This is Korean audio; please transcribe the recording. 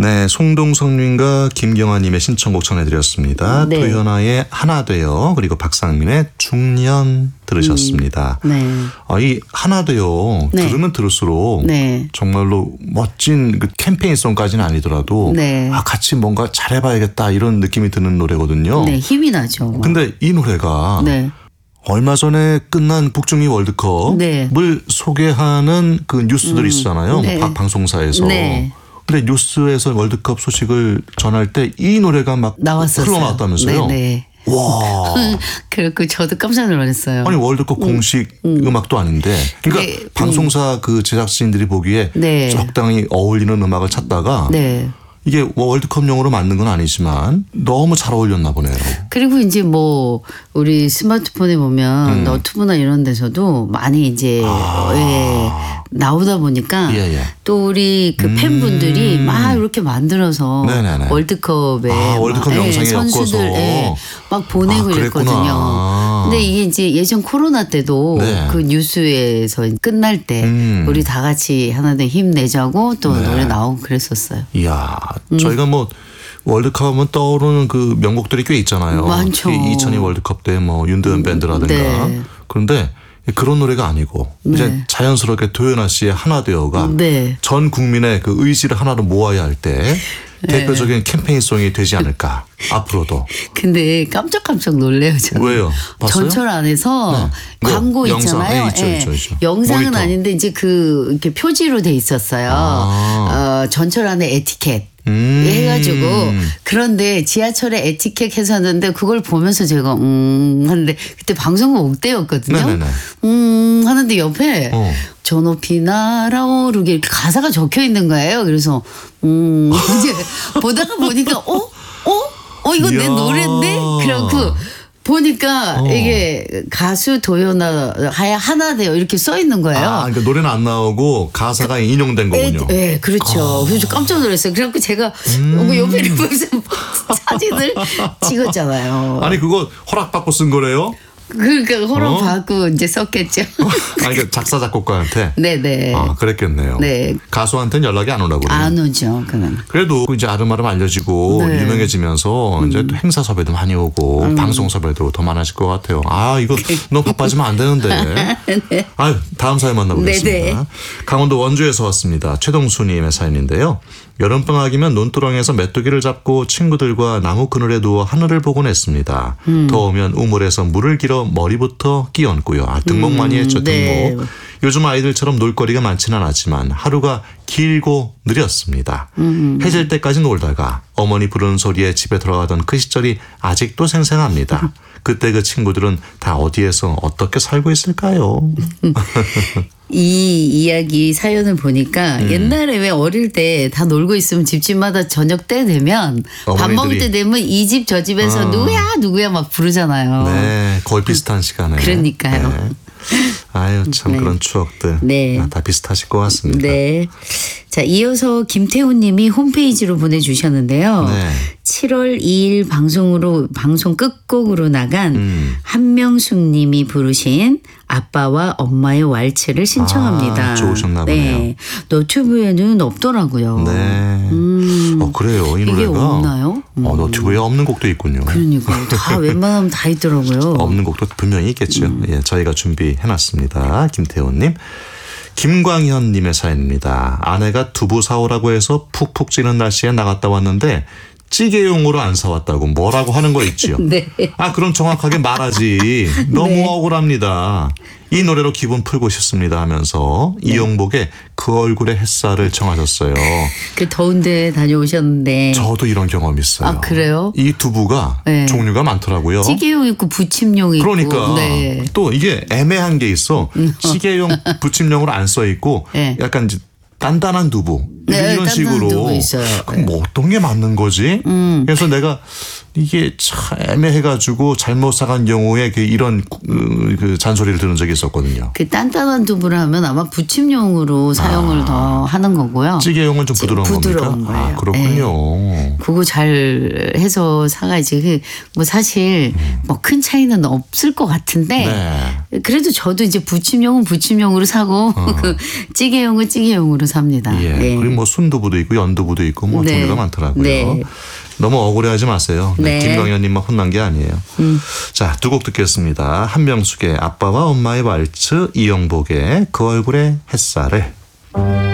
네, 송동성님과 김경아님의 신청곡 전해드렸습니다. 네. 도현아의 하나 돼요. 그리고 박상민의 중년 들으셨습니다. 네. 이 하나 돼요. 네. 들으면 들을수록 네. 정말로 멋진 그 캠페인송까지는 아니더라도 네. 같이 뭔가 잘해봐야겠다 이런 느낌이 드는 노래거든요. 네, 힘이 나죠. 근데 이 노래가 네. 얼마 전에 끝난 북중미 월드컵을 네. 소개하는 그 뉴스들이 있잖아요. 네. 각 방송사에서. 네. 근데 뉴스에서 월드컵 소식을 전할 때 이 노래가 막 나왔었어요. 흘러나왔다면서요. 네. 와. 그래고 저도 깜짝 놀랐어요. 아니 월드컵 공식 음악도 아닌데. 그러니까 네. 방송사 그 제작진들이 보기에 네. 적당히 어울리는 음악을 찾다가 네. 이게 뭐 월드컵용으로 만든 건 아니지만 너무 잘 어울렸나 보네요. 그리고 이제 뭐 우리 스마트폰에 보면 너튜브나 이런 데서도 많이 이제 나오다 보니까 예, 예. 또 우리 그 팬분들이 막 이렇게 만들어서 네네네. 월드컵에 월드컵 막, 영상에 선수들 엮어서. 막 보내고 그랬구나. 이랬거든요. 근데 이게 이제 예전 코로나 때도 네. 그 뉴스에서 끝날 때 우리 다 같이 하나 더 힘내자고 또 네. 노래 나오고 그랬었어요. 이야, 저희가 뭐 월드컵 하면 떠오르는 그 명곡들이 꽤 있잖아요. 많죠. 2002 월드컵 때 뭐 윤도현 밴드라든가. 네. 그런데 그런 노래가 아니고 이제 네. 자연스럽게 도연아 씨의 하나 되어가 네. 전 국민의 그 의지를 하나로 모아야 할 때 대표적인 캠페인송이 되지 않을까 앞으로도. 근데 깜짝깜짝 놀래요, 저는. 왜요? 봤어요? 전철 안에서 네. 광고 영상. 있잖아요. 네, 있죠. 영상은 모니터. 아닌데 이제 그 이렇게 표지로 돼 있었어요. 전철 안에 에티켓. 해가지고 그런데 지하철에 에티켓 해서 하는데 그걸 보면서 제가 하는데 그때 방송국 옥대였거든요. 네네네. 하는데 옆에 저 높이 날아오르게 이렇게 가사가 적혀 있는 거예요. 그래서 이제 보다가 보니까 이거 내 이야. 노래인데 그래갖고 보니까 이게 가수 도연아 하나 돼요 이렇게 써 있는 거예요. 그러니까 노래는 안 나오고 가사가 인용된 거군요. 네, 그렇죠. 그래서 깜짝 놀랐어요. 그래갖고 제가 옆에 보면서 사진을 찍었잖아요. 아니 그거 허락받고 쓴 거래요? 그러니까 호러 받고 이제 썼겠죠. 그러니까 작사 작곡가한테. 네네. 그랬겠네요. 네. 가수한테는 연락이 안 오나 보네요. 안 오죠, 그건. 그래도 이제 아름아름 알려지고 네. 유명해지면서 이제 또 행사 섭외도 많이 오고 방송 섭외도 더 많아질 것 같아요. 이거 너무 바빠지면 안 되는데. 네. 다음 사연 만나보겠습니다. 네네. 강원도 원주에서 왔습니다. 최동수님의 사연인데요. 여름방학이면 논두렁에서 메뚜기를 잡고 친구들과 나무 그늘에 누워 하늘을 보곤 했습니다. 더우면 우물에서 물을 길어 머리부터 끼얹고요. 등목 많이 했죠. 등목. 네. 요즘 아이들처럼 놀거리가 많지는 않았지만 하루가 길고 느렸습니다. 해질 때까지 놀다가 어머니 부르는 소리에 집에 돌아가던 그 시절이 아직도 생생합니다. 그때 그 친구들은 다 어디에서 어떻게 살고 있을까요? 이 이야기 사연을 보니까 옛날에 왜 어릴 때 다 놀고 있으면 집집마다 저녁 때 되면 밥 먹을 때 되면 이 집 저 집에서 누구야 막 부르잖아요. 네, 거의 비슷한 시간에. 그러니까요. 네. 아유 참 그런 추억들 다 비슷하실 것 같습니다. 네. 자, 이어서 김태훈 님이 홈페이지로 보내주셨는데요. 네. 7월 2일 방송 끝곡으로 나간 한명숙 님이 부르신 아빠와 엄마의 왈츠를 신청합니다. 좋으셨나 보네요. 네. 너튜브에는 없더라고요. 네. 그래요. 이 노래가. 이게 없나요? 너튜브에 없는 곡도 있군요. 그러니까 다 웬만하면 다 있더라고요. 없는 곡도 분명히 있겠죠. 예, 저희가 준비해놨습니다. 김태훈님. 김광현님의 사연입니다. 아내가 두부 사오라고 해서 푹푹 찌는 날씨에 나갔다 왔는데 찌개용으로 안 사왔다고 뭐라고 하는 거 있지요. 네. 그럼 정확하게 말하지. 너무 네. 억울합니다. 이 노래로 기분 풀고 싶습니다 하면서 이용복의 그 얼굴의 햇살을 청하셨어요. 그 더운데 다녀오셨는데. 저도 이런 경험이 있어요. 그래요? 이 두부가 네. 종류가 많더라고요. 찌개용 있고 부침용 있고. 그러니까 네. 또 이게 애매한 게 있어. 찌개용 부침용으로 안 써 있고 네. 약간 이제 단단한 두부 네, 이런 단단한 식으로. 두부 있어요. 그럼 뭐 어떤 게 맞는 거지? 그래서 내가 이게 참 애매해가지고 잘못 사간 경우에 이런 그 잔소리를 들은 적이 있었거든요. 그 단단한 두부를 하면 아마 부침용으로 사용을 더 하는 거고요. 찌개용은 좀 부드러운 부드러운 겁니까? 거예요. 그렇군요. 네. 그거 잘 해서 사가야지. 뭐 사실 뭐 큰 차이는 없을 것 같은데 네. 그래도 저도 이제 부침용은 부침용으로 사고 그 찌개용은 찌개용으로 삽니다. 예. 네. 그리고 뭐 순두부도 있고 연두부도 있고 뭐 네. 종류가 많더라고요. 네. 너무 억울해하지 마세요. 네. 네. 김광현님만 혼난 게 아니에요. 자, 두 곡 듣겠습니다. 한명숙의 아빠와 엄마의 왈츠, 이영복의 그 얼굴의 햇살을.